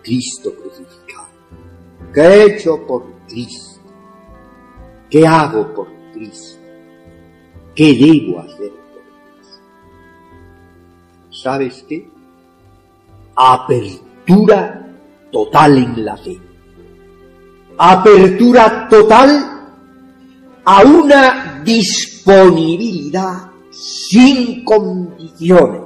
Cristo crucificado. ¿Qué he hecho por Cristo? ¿Qué hago por Cristo? ¿Qué debo hacer por Cristo? ¿Sabes qué? Apertura total en la fe. Apertura total a una disponibilidad sin condiciones